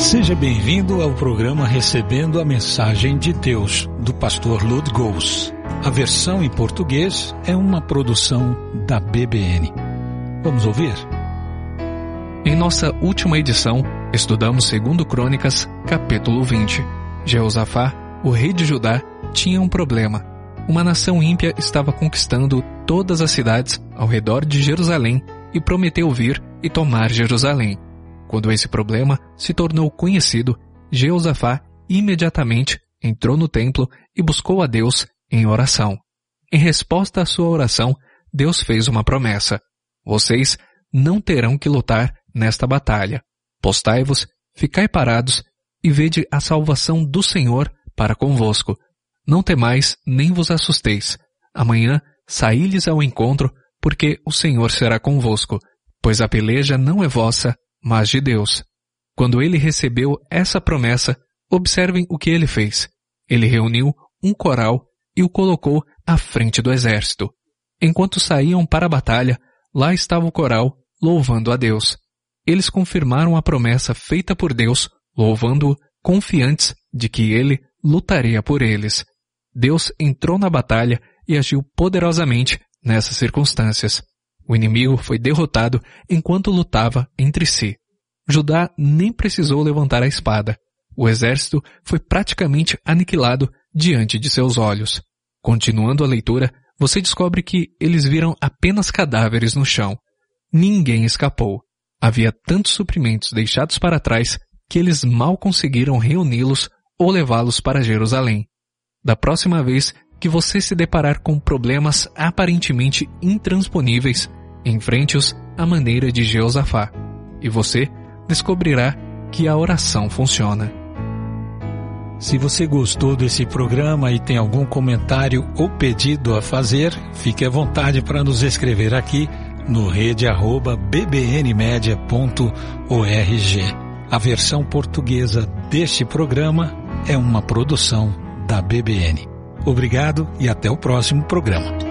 Seja bem-vindo ao programa Recebendo a Mensagem de Deus, do pastor Lud Gous. A versão em português é uma produção da BBN. Vamos ouvir? Em nossa última edição, estudamos 2 Crônicas, capítulo 20. Jeosafá, o rei de Judá, tinha um problema. Uma nação ímpia estava conquistando todas as cidades ao redor de Jerusalém e prometeu vir e tomar Jerusalém. Quando esse problema se tornou conhecido, Jeosafá imediatamente entrou no templo e buscou a Deus em oração. Em resposta à sua oração, Deus fez uma promessa: vocês não terão que lutar nesta batalha. Postai-vos, ficai parados e vede a salvação do Senhor para convosco. Não temais nem vos assusteis. Amanhã saí-lhes ao encontro, porque o Senhor será convosco, pois a peleja não é vossa, mas de Deus. Quando ele recebeu essa promessa, observem o que ele fez. Ele reuniu um coral e o colocou à frente do exército. Enquanto saíam para a batalha, lá estava o coral louvando a Deus. Eles confirmaram a promessa feita por Deus, louvando-o, confiantes de que ele lutaria por eles. Deus entrou na batalha e agiu poderosamente nessas circunstâncias. O inimigo foi derrotado enquanto lutava entre si. Judá nem precisou levantar a espada. O exército foi praticamente aniquilado diante de seus olhos. Continuando a leitura, você descobre que eles viram apenas cadáveres no chão. Ninguém escapou. Havia tantos suprimentos deixados para trás que eles mal conseguiram reuni-los ou levá-los para Jerusalém. Da próxima vez que você se deparar com problemas aparentemente intransponíveis, enfrente-os à maneira de Jeosafá, e você descobrirá que a oração funciona. Se você gostou desse programa e tem algum comentário ou pedido a fazer, fique à vontade para nos escrever aqui no rede@bbnmedia.org. A versão portuguesa deste programa é uma produção da BBN. Obrigado e até o próximo programa.